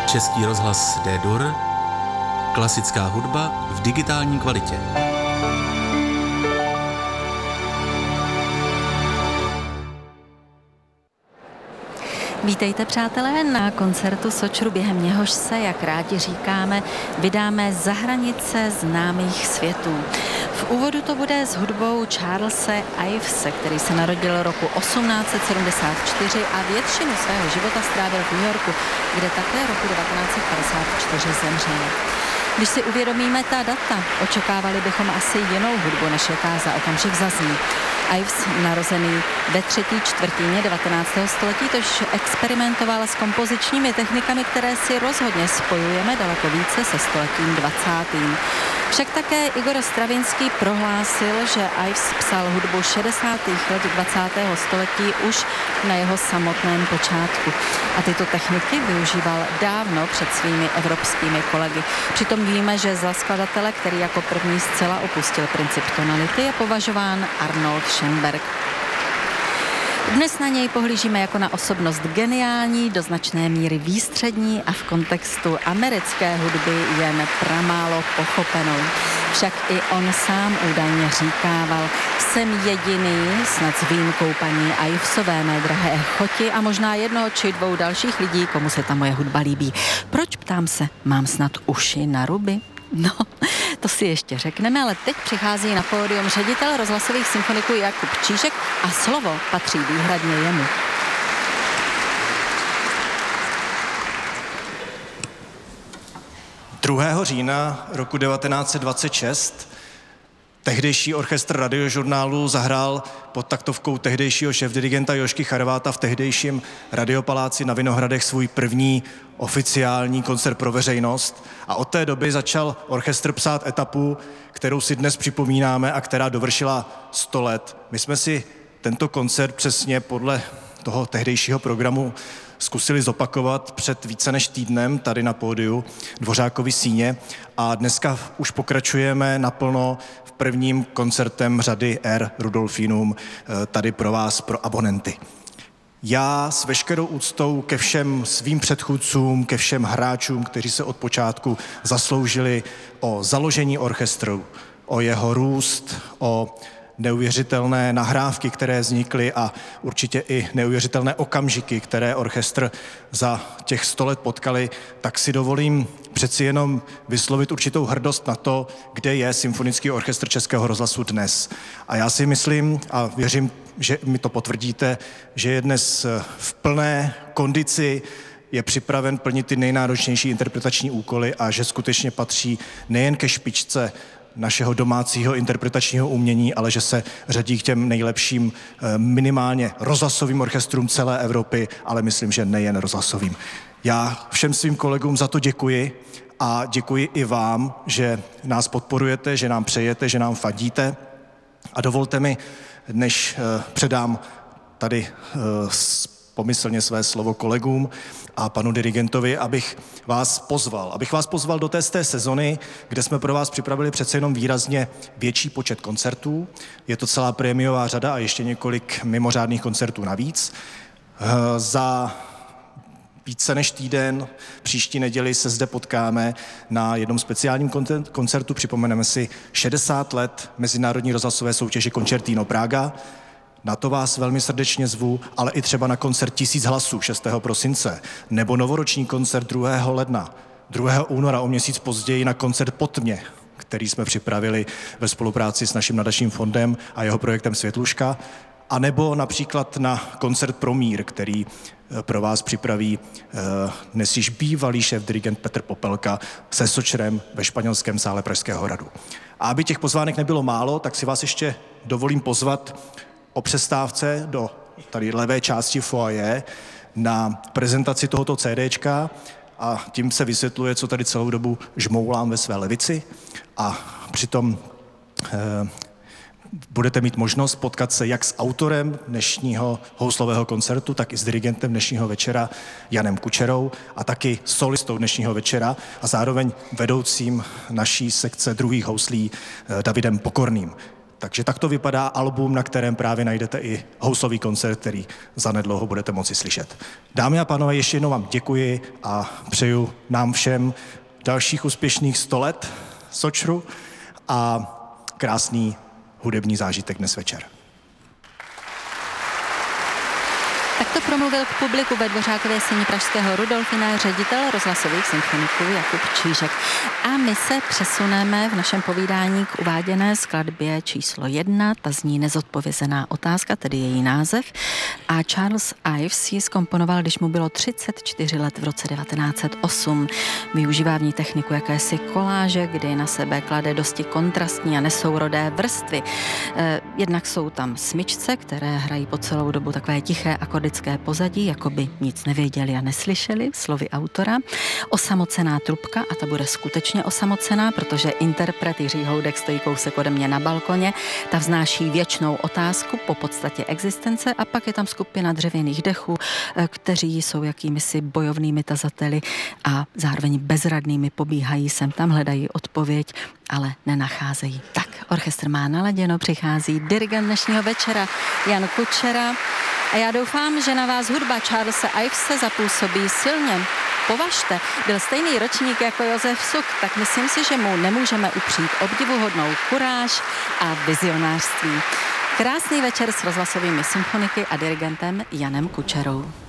Český rozhlas D-Dur, klasická hudba v digitální kvalitě. Vítejte, přátelé, na koncertu Sočru, během něhož se, jak rádi říkáme, vydáme za hranice známých světů. V úvodu to bude s hudbou Charlese Ivese, který se narodil roku 1874 a většinu svého života strávil v New Yorku, kde také roku 1954 zemřel. Když si uvědomíme ta data, očekávali bychom asi jinou hudbu, než jaká za okamžik zazní. Ives, narozený ve třetí čtvrtině 19. století, tož experimentoval s kompozičními technikami, které si rozhodně spojujeme daleko více se stoletím 20. Však také Igor Stravinský prohlásil, že Ives psal hudbu 60. let 20. století už na jeho samotném počátku. A tyto techniky využíval dávno před svými evropskými kolegy. Přitom víme, že za skladatele, který jako první zcela opustil princip tonality, je považován Arnold Schoenberg. Dnes na něj pohlížíme jako na osobnost geniální, do značné míry výstřední a v kontextu americké hudby jen pramálo pochopenou. Však i on sám údajně říkával: jsem jediný, snad s výjimkou paní Ivesové, mé drahé choti a možná jednoho či dvou dalších lidí, komu se ta moje hudba líbí. Proč, ptám se, mám snad uši na ruby? No, to si ještě řekneme, ale teď přichází na pódium ředitel rozhlasových symfoniků Jakub Čížek a slovo patří výhradně jemu. Druhého října roku 1926 tehdejší orchestr Radiožurnálu zahrál pod taktovkou tehdejšího šéfdirigenta Jožky Charváta v tehdejším Radiopaláci na Vinohradech svůj první oficiální koncert pro veřejnost a od té doby začal orchestr psát etapu, kterou si dnes připomínáme a která dovršila 100 let. My jsme si tento koncert přesně podle toho tehdejšího programu zkusili zopakovat před více než týdnem tady na pódiu Dvořákovy síně a dneska už pokračujeme naplno v prvním koncertem řady R Rudolfinum tady pro vás, pro abonenty. Já s veškerou úctou ke všem svým předchůdcům, ke všem hráčům, kteří se od počátku zasloužili o založení orchestru, o jeho růst, o neuvěřitelné nahrávky, které vznikly a určitě i neuvěřitelné okamžiky, které orchestr za těch 100 let potkali, tak si dovolím přeci jenom vyslovit určitou hrdost na to, kde je Symfonický orchestr Českého rozhlasu dnes. A já si myslím a věřím, že mi to potvrdíte, že je dnes v plné kondici, je připraven plnit ty nejnáročnější interpretační úkoly a že skutečně patří nejen ke špičce našeho domácího interpretačního umění, ale že se řadí k těm nejlepším minimálně rozhlasovým orchestrům celé Evropy, ale myslím, že nejen rozhlasovým. Já všem svým kolegům za to děkuji a děkuji i vám, že nás podporujete, že nám přejete, že nám fandíte a dovolte mi, než předám tady pomyslně své slovo kolegům a panu dirigentovi, abych vás pozval do té sezony, kde jsme pro vás připravili přece jenom výrazně větší počet koncertů. Je to celá prémiová řada a ještě několik mimořádných koncertů navíc. Za více než týden, příští neděli se zde potkáme na jednom speciálním koncertu. Připomeneme si 60 let Mezinárodní rozhlasové soutěže Concertino Praga. Na to vás velmi srdečně zvu, ale i třeba na koncert 1000 hlasů 6. prosince, nebo novoroční koncert 2. ledna, 2. února o měsíc později na koncert Po tmě, který jsme připravili ve spolupráci s naším nadačním fondem a jeho projektem Světluška, a nebo například na koncert pro mír, který pro vás připraví dnes již bývalý šéfdirigent Petr Popelka se Sočrem ve španělském sále Pražského hradu. A aby těch pozvánek nebylo málo, tak si vás ještě dovolím pozvat o přestávce do tady levé části foyer na prezentaci tohoto CDčka a tím se vysvětluje, co tady celou dobu žmoulám ve své levici a přitom budete mít možnost potkat se jak s autorem dnešního houslového koncertu, tak i s dirigentem dnešního večera Janem Kučerou a taky solistou dnešního večera a zároveň vedoucím naší sekce druhých houslí Davidem Pokorným. Takže takto vypadá album, na kterém právě najdete i houslový koncert, který zanedlouho budete moci slyšet. Dámy a pánové, ještě jednou vám děkuji a přeju nám všem dalších úspěšných 100 let Sočru a krásný hudební zážitek dnes večer. Takto promluvil k publiku ve Dvořákově síni pražského Rudolfina ředitel rozhlasových symfoniků Jakub Čížek. A my se přesuneme v našem povídání k uváděné skladbě číslo 1, ta zní Nezodpovězená otázka, tedy její název. A Charles Ives ji zkomponoval, když mu bylo 34 let v roce 1908. Využívá v ní techniku jakési koláže, kdy na sebe klade dosti kontrastní a nesourodé vrstvy. Jednak jsou tam smyčce, které hrají po celou dobu takové tiché akordické pozadí, jako by nic nevěděli a neslyšeli, slovy autora. Osamocená trubka, a ta bude skutečně osamocená, protože interpret Jiří Houdek stojí kousek ode mě na balkoně. Ta vznáší věčnou otázku po podstatě existence a pak je tam skupina dřevěných dechů, kteří jsou jakýmisi bojovnými tazateli a zároveň bezradnými pobíhají sem tam, hledají odpověď, ale nenacházejí. Tak, orchestr má naladěno, přichází dirigent dnešního večera Jan Kučera a já doufám, že na vás hudba Charlese Ivese zapůsobí silně. Považte, byl stejný ročník jako Josef Suk, tak myslím si, že mu nemůžeme upřít obdivuhodnou kuráž a vizionářství. Krásný večer s rozhlasovými symfoniky a dirigentem Janem Kučerou.